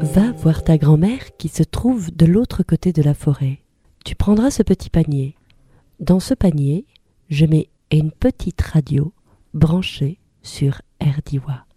Va voir ta grand-mère qui se trouve de l'autre côté de la forêt. Tu prendras ce petit panier. Dans ce panier, je mets une petite radio branchée sur RDIWA.